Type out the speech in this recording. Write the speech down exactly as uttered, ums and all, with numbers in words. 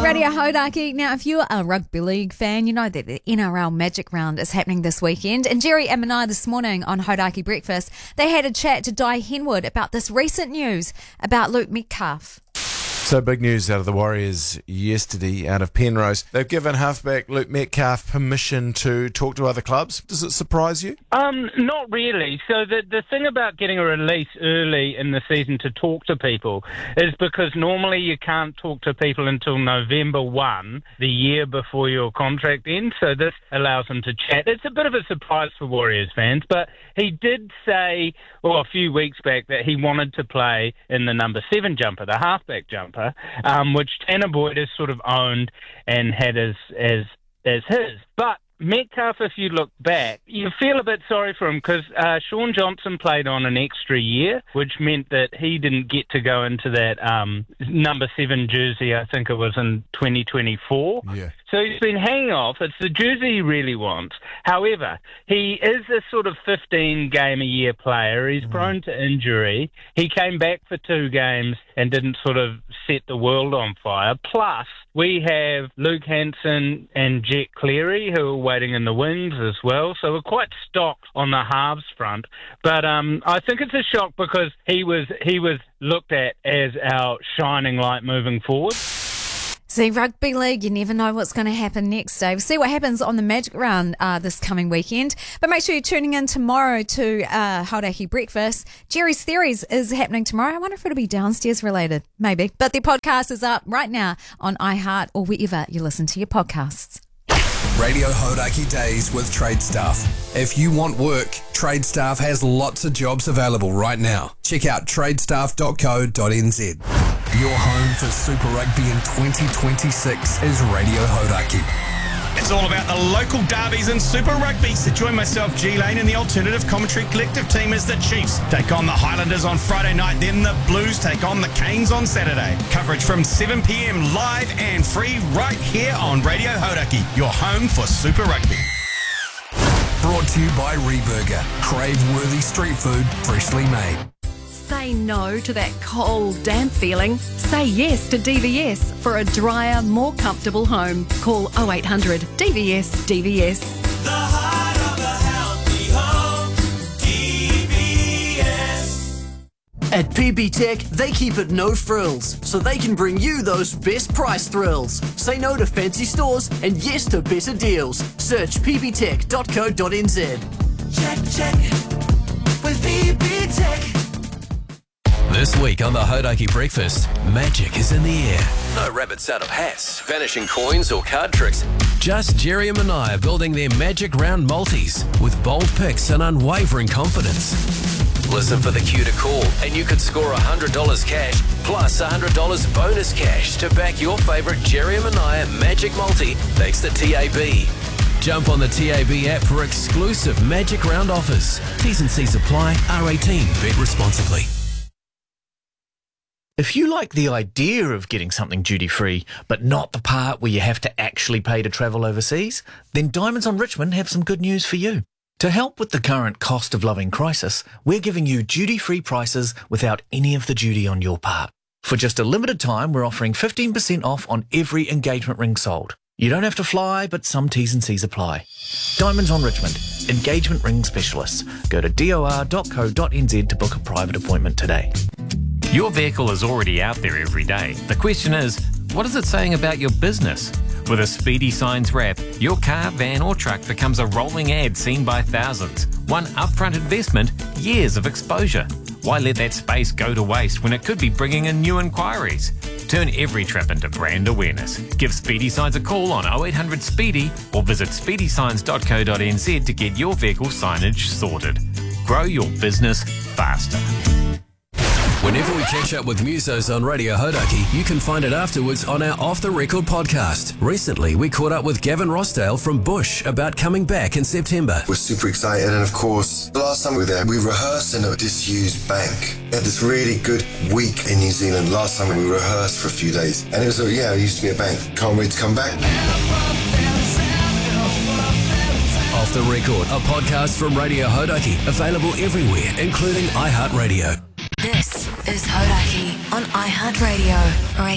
Radio Hodaki. Now, if you're a rugby league fan, you know that the N R L Magic Round is happening this weekend. And Jerry and Manai this morning on Hodaki Breakfast, they had a chat to Di Henwood about this recent news about Luke Metcalf. So big news out of the Warriors yesterday, out of Penrose. They've given halfback Luke Metcalf permission to talk to other clubs. Does it surprise you? Um, not really. So the the thing about getting a release early in the season to talk to people is because normally you can't talk to people until November first, the year before your contract ends. So this allows them to chat. It's a bit of a surprise for Warriors fans, but he did say, well, a few weeks back that he wanted to play in the number seven jumper, the halfback jumper. Um, which Tanner Boyd has sort of owned and had as as as his. But Metcalf, if you look back, you feel a bit sorry for him because uh, Sean Johnson played on an extra year, which meant that he didn't get to go into that um, number seven jersey, I think it was in twenty twenty-four. Yeah. So he's been hanging off. It's the jersey he really wants. However, he is a sort of fifteen-game-a-year player. He's mm. prone to injury. He came back for two games and didn't sort of set the world on fire. Plus, we have Luke Hanson and Jet Cleary, who are waiting in the wings as well. So we're quite stocked on the halves front. But um, I think it's a shock because he was he was looked at as our shining light moving forward. See, rugby league, you never know what's going to happen next, Dave. See what happens on the Magic Round uh, this coming weekend. But make sure you're tuning in tomorrow to uh, Hodaki Breakfast. Jerry's Theories is happening tomorrow. I wonder if it'll be downstairs related. Maybe. But the podcast is up right now on iHeart or wherever you listen to your podcasts. Radio Hodaki Days with Trade Staff. If you want work, Trade Staff has lots of jobs available right now. Check out tradestaff dot co dot n z. Your home for Super Rugby in twenty twenty-six is Radio Hodaki. It's all about the local derbies and Super Rugby. So join myself, G Lane, and the Alternative Commentary Collective team as the Chiefs take on the Highlanders on Friday night. Then the Blues take on the Canes on Saturday. Coverage from seven p.m. live and free right here on Radio Hodaki, your home for Super Rugby. Brought to you by Reburger. Crave-worthy street food, freshly made. Say no to that cold, damp feeling. Say yes to D V S for a drier, more comfortable home. Call oh eight hundred D V S D V S. The heart of a healthy home, D V S. At P B Tech, they keep it no frills, so they can bring you those best price thrills. Say no to fancy stores and yes to better deals. Search p b tech dot co dot n z. Check, check, with P B Tech. This week on the Hodaki Breakfast, magic is in the air. No rabbits out of hats, vanishing coins or card tricks. Just Jerry and Manai building their Magic Round multis with bold picks and unwavering confidence. Listen for the cue to call and you could score one hundred dollars cash plus one hundred dollars bonus cash to back your favourite Jerry and Manai Magic Multi thanks to T A B. Jump on the T A B app for exclusive Magic Round offers. T's and C's apply. R eighteen. Bet responsibly. If you like the idea of getting something duty-free, but not the part where you have to actually pay to travel overseas, then Diamonds on Richmond have some good news for you. To help with the current cost of living crisis, we're giving you duty-free prices without any of the duty on your part. For just a limited time, we're offering fifteen percent off on every engagement ring sold. You don't have to fly, but some T's and C's apply. Diamonds on Richmond, engagement ring specialists. Go to d o r dot co dot n z to book a private appointment today. Your vehicle is already out there every day. The question is, what is it saying about your business? With a Speedy Signs wrap, your car, van or truck becomes a rolling ad seen by thousands. One upfront investment, years of exposure. Why let that space go to waste when it could be bringing in new inquiries? Turn every trip into brand awareness. Give Speedy Signs a call on oh eight hundred SPEEDY or visit speedy signs dot co dot n z to get your vehicle signage sorted. Grow your business faster. Whenever we catch up with musos on Radio Hodaki, you can find it afterwards on our Off The Record podcast. Recently, we caught up with Gavin Rossdale from Bush about coming back in September. We're super excited, and of course, the last time we were there, we rehearsed in a disused bank. We had this really good week in New Zealand. Last time we rehearsed for a few days, and it was, a, yeah, it used to be a bank. Can't wait to come back. Off The Record, a podcast from Radio Hodaki, available everywhere, including iHeartRadio. This is Hodaki on iHeartRadio.